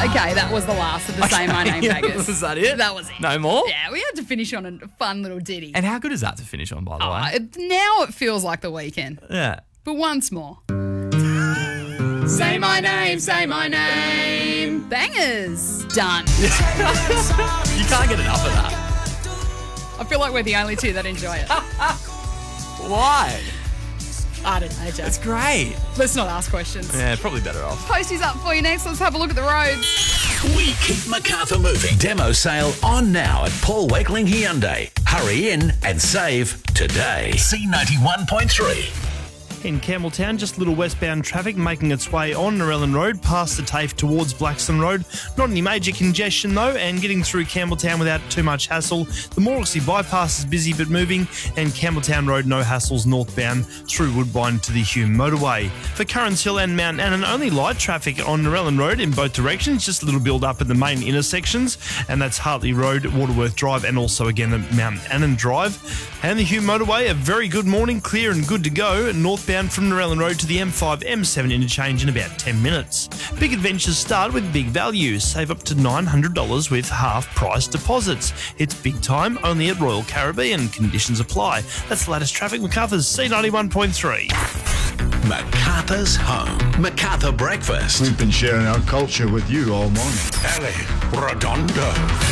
Okay, that was the last of the Say My Name bangers. Was that it? That was it. No more? Yeah, we had to finish on a fun little ditty. And how good is that to finish on, by the way? Now it feels like the weekend. Yeah. But once more. Say my name, say my name. Bangers. Done. You can't get enough of that. I feel like we're the only two that enjoy it. Why? I don't know, Jack. It's great. Let's not ask questions. Yeah, probably better off. Postie's up for you next. Let's have a look at the roads. We keep MacArthur moving. Demo sale on now at Paul Wakeling Hyundai. Hurry in and save today. C91.3. In Campbelltown, just little westbound traffic making its way on Narellan Road past the TAFE towards Blackstone Road. Not any major congestion though, and getting through Campbelltown without too much hassle. The Morrissey bypass is busy but moving, and Campbelltown Road no hassles northbound through Woodbine to the Hume motorway. For Currans Hill and Mount Annan, only light traffic on Narellan Road in both directions, just a little build up at the main intersections, and that's Hartley Road, Waterworth Drive, and also again at Mount Annan Drive. And the Hume motorway, a very good morning, clear and good to go, northbound from Narellan Road to the M5, M7 interchange in about 10 minutes. Big adventures start with big values. Save up to $900 with half-price deposits. It's big time, only at Royal Caribbean. Conditions apply. That's the latest traffic. MacArthur's C91.3. MacArthur's home. MacArthur breakfast. We've been sharing our culture with you all morning. Ellie Redondo.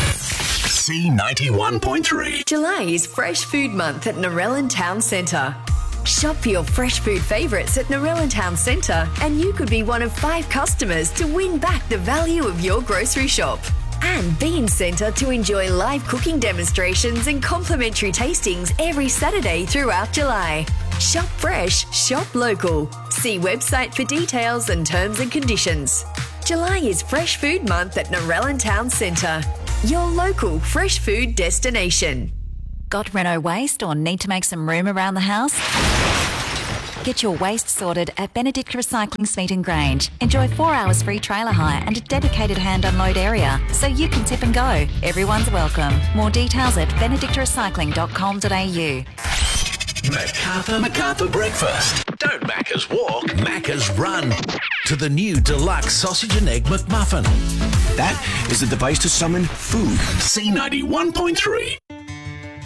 C91.3. July is Fresh Food Month at Narellan Town Centre. Shop for your fresh food favourites at Narellan Town Centre and you could be one of 5 customers to win back the value of your grocery shop. And be in centre to enjoy live cooking demonstrations and complimentary tastings every Saturday throughout July. Shop fresh, shop local. See website for details and terms and conditions. July is Fresh Food Month at Narellan Town Centre, your local fresh food destination. Got Renault waste or need to make some room around the house? Get your waste sorted at Benedict Recycling Smeet and Grange. Enjoy 4 hours free trailer hire and a dedicated hand unload area so you can tip and go. Everyone's welcome. More details at benedictrecycling.com.au. MacArthur breakfast. Don't Macca's walk, Macca's run. To the new deluxe sausage and egg McMuffin. That is the device to summon food. C91.3.